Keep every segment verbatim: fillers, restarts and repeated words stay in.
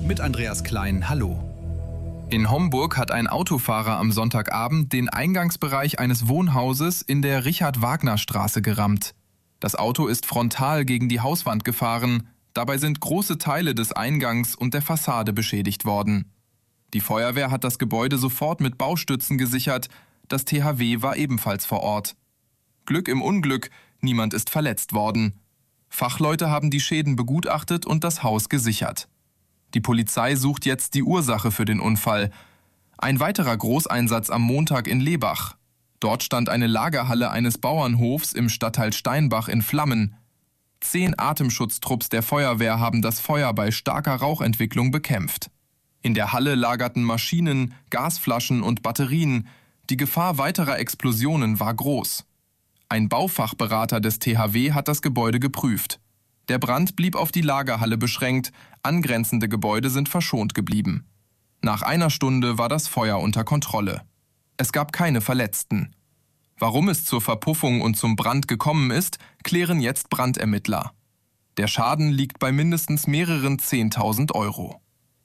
mit Andreas Klein. Hallo. In Homburg hat ein Autofahrer am Sonntagabend den Eingangsbereich eines Wohnhauses in der Richard-Wagner-Straße gerammt. Das Auto ist frontal gegen die Hauswand gefahren. Dabei sind große Teile des Eingangs und der Fassade beschädigt worden. Die Feuerwehr hat das Gebäude sofort mit Baustützen gesichert. Das T H W war ebenfalls vor Ort. Glück im Unglück, niemand ist verletzt worden. Fachleute haben die Schäden begutachtet und das Haus gesichert. Die Polizei sucht jetzt die Ursache für den Unfall. Ein weiterer Großeinsatz am Montag in Lebach. Dort stand eine Lagerhalle eines Bauernhofs im Stadtteil Steinbach in Flammen. Zehn Atemschutztrupps der Feuerwehr haben das Feuer bei starker Rauchentwicklung bekämpft. In der Halle lagerten Maschinen, Gasflaschen und Batterien. Die Gefahr weiterer Explosionen war groß. Ein Baufachberater des T H W hat das Gebäude geprüft. Der Brand blieb auf die Lagerhalle beschränkt, angrenzende Gebäude sind verschont geblieben. Nach einer Stunde war das Feuer unter Kontrolle. Es gab keine Verletzten. Warum es zur Verpuffung und zum Brand gekommen ist, klären jetzt Brandermittler. Der Schaden liegt bei mindestens mehreren zehntausend Euro.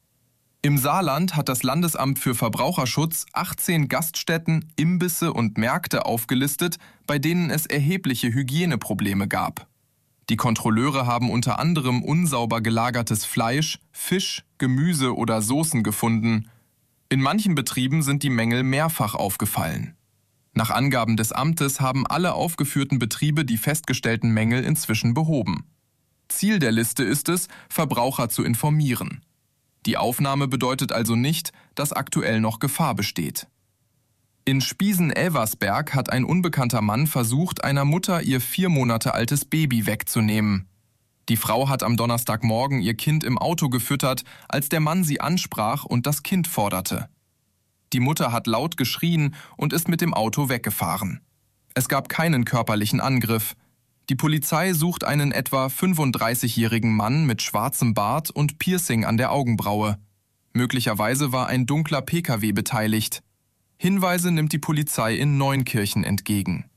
Im Saarland hat das Landesamt für Verbraucherschutz achtzehn Gaststätten, Imbisse und Märkte aufgelistet, bei denen es erhebliche Hygieneprobleme gab. Die Kontrolleure haben unter anderem unsauber gelagertes Fleisch, Fisch, Gemüse oder Soßen gefunden. In manchen Betrieben sind die Mängel mehrfach aufgefallen. Nach Angaben des Amtes haben alle aufgeführten Betriebe die festgestellten Mängel inzwischen behoben. Ziel der Liste ist es, Verbraucher zu informieren. Die Aufnahme bedeutet also nicht, dass aktuell noch Gefahr besteht. In Spiesen-Elversberg hat ein unbekannter Mann versucht, einer Mutter ihr vier Monate altes Baby wegzunehmen. Die Frau hat am Donnerstagmorgen ihr Kind im Auto gefüttert, als der Mann sie ansprach und das Kind forderte. Die Mutter hat laut geschrien und ist mit dem Auto weggefahren. Es gab keinen körperlichen Angriff. Die Polizei sucht einen etwa fünfunddreißigjährigen Mann mit schwarzem Bart und Piercing an der Augenbraue. Möglicherweise war ein dunkler P K W beteiligt. Hinweise nimmt die Polizei in Neunkirchen entgegen.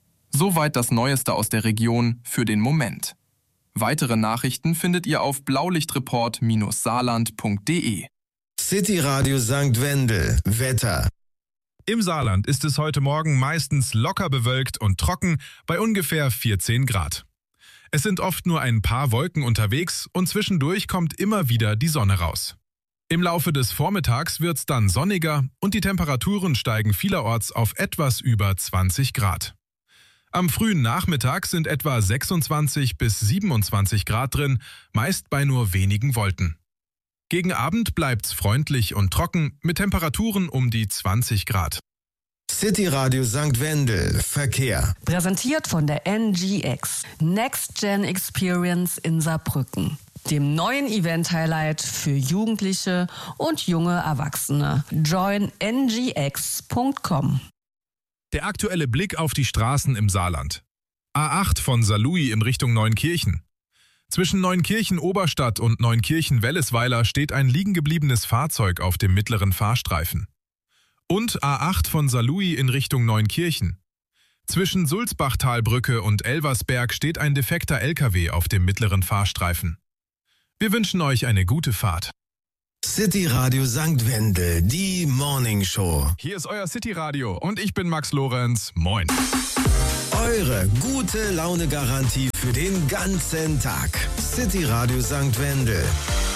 Soweit das Neueste aus der Region für den Moment. Weitere Nachrichten findet ihr auf blaulichtreport Bindestrich saarland Punkt de. City Radio Sankt Wendel. Wetter. Im Saarland ist es heute Morgen meistens locker bewölkt und trocken bei ungefähr vierzehn Grad. Es sind oft nur ein paar Wolken unterwegs und zwischendurch kommt immer wieder die Sonne raus. Im Laufe des Vormittags wird's dann sonniger und die Temperaturen steigen vielerorts auf etwas über zwanzig Grad. Am frühen Nachmittag sind etwa sechsundzwanzig bis siebenundzwanzig Grad drin, meist bei nur wenigen Wolken. Gegen Abend bleibt's freundlich und trocken mit Temperaturen um die zwanzig Grad. City Radio Sankt Wendel. Verkehr. Präsentiert von der N G X. Next Gen Experience in Saarbrücken. Dem neuen Event-Highlight für Jugendliche und junge Erwachsene. join n g x punkt com. Der aktuelle Blick auf die Straßen im Saarland. A acht von Saarlouis in Richtung Neunkirchen. Zwischen Neunkirchen-Oberstadt und Neunkirchen-Wellesweiler steht ein liegengebliebenes Fahrzeug auf dem mittleren Fahrstreifen. Und A acht von Saarlouis in Richtung Neunkirchen. Zwischen Sulzbachtalbrücke und Elversberg steht ein defekter L K W auf dem mittleren Fahrstreifen. Wir wünschen euch eine gute Fahrt. City Radio Sankt Wendel, die Morning Show. Hier ist euer City Radio und ich bin Max Lorenz. Moin. Eure gute Laune-Garantie für den ganzen Tag. City Radio Sankt Wendel.